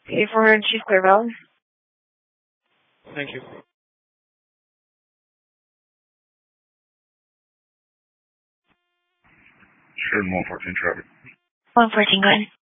Okay, for Chief Clerval. Thank you. Sure, 114 traffic. 114, go ahead.